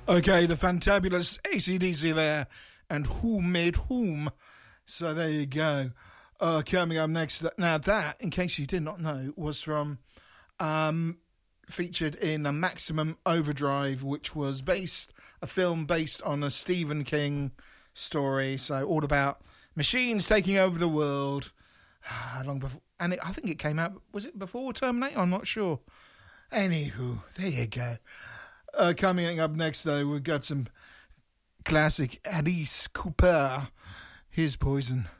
Okay, the fantabulous AC/DC there, and Who Made Whom. So there you go. Coming up next, now that, in case you did not know, was from featured in a Maximum Overdrive, which was a film based on a Stephen King story. So all about machines taking over the world. Long before, and I think it came out. Was it before Terminator? I'm not sure. Anywho, there you go. Coming up next, though, we've got some classic Alice Cooper. Here's Poison.